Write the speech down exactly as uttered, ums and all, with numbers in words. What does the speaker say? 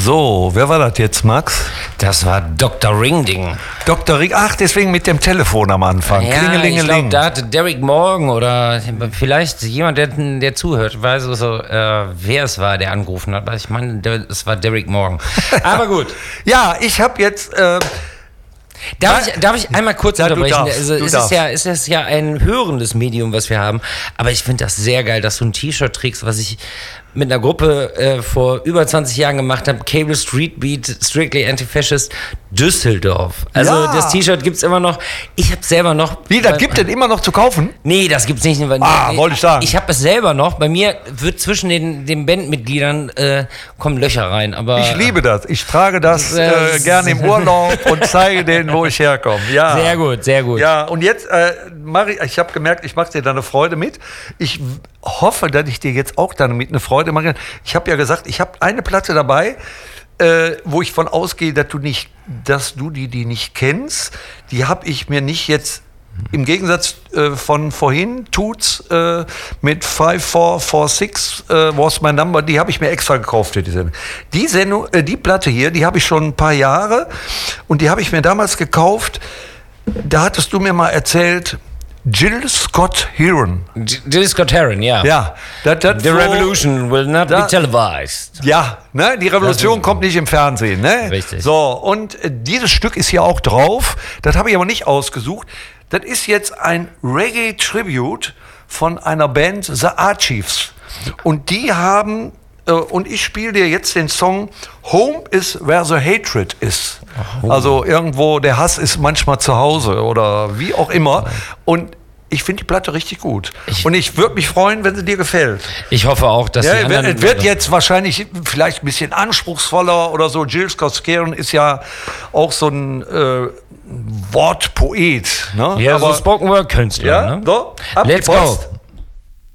So, wer war das jetzt, Max? Das war Doktor Ringding. Doktor Ring, ach, deswegen mit dem Telefon am Anfang. Ja, Klingelingeling. ich glaube, da hatte Derek Morgan oder vielleicht jemand, der, der zuhört, weiß so, äh, wer es war, der angerufen hat. Ich meine, es war Derek Morgan. Aber gut. Ja, ich habe jetzt... Äh, Darf ich, darf ich einmal kurz ja, unterbrechen? Du darfst, also, du es, darfst. ist ja, es ist ja ein hörendes Medium, was wir haben. Aber ich finde das sehr geil, dass du ein T-Shirt trägst, was ich mit einer Gruppe äh, vor über zwanzig Jahren gemacht habe. Cable Street Beat, Strictly Anti-Fascist, Düsseldorf. Also Ja. das T-Shirt gibt's immer noch. Ich habe selber noch... Wie, das gibt es immer noch zu kaufen? Nee, das gibt's nicht. Ah, wollte ich sagen. Ich habe es selber noch. Bei mir wird zwischen den, den Bandmitgliedern äh, kommen Löcher rein. Aber Ich liebe das. Ich trage das äh, gerne im Urlaub und zeige denen, wo ich herkomme. Ja. Sehr gut, sehr gut. Ja, und jetzt äh, mache ich, ich habe gemerkt, ich mache dir da eine Freude mit. Ich hoffe, dass ich dir jetzt auch damit eine Freude mache. Ich habe ja gesagt, ich habe eine Platte dabei, äh, wo ich von ausgehe, dass du nicht, dass du die, die nicht kennst. Die habe ich mir nicht jetzt im Gegensatz äh, von vorhin, Toots äh, mit five four four six äh, was my number, die habe ich mir extra gekauft für die Sendung. Die, Sendung, äh, die Platte hier, die habe ich schon ein paar Jahre und die habe ich mir damals gekauft. Da hattest du mir mal erzählt, Jill Scott Heron. Jill Scott Heron, ja. Ja. Dat, dat The wo, revolution will not da, be televised. Ja, ne? Die Revolution ist, kommt nicht im Fernsehen. Ne? Richtig. So, und äh, dieses Stück ist hier auch drauf. Das habe ich aber nicht ausgesucht. Das ist jetzt ein Reggae-Tribute von einer Band, The Archives. Und die haben, äh, und ich spiele dir jetzt den Song Home is where the hatred is. Oh. Also irgendwo, der Hass ist manchmal zu Hause oder wie auch immer. Und ich finde die Platte richtig gut. Ich, und ich würde mich freuen, wenn sie dir gefällt. Ich hoffe auch, dass ja, die anderen... Es wird jetzt wahrscheinlich vielleicht ein bisschen anspruchsvoller oder so. Jill Scott Heron ist ja auch so ein äh, Wortpoet. Ne? Ja, aber, so Spoken Word Künstler. ja, Ne? so, ab Let's die Post. go.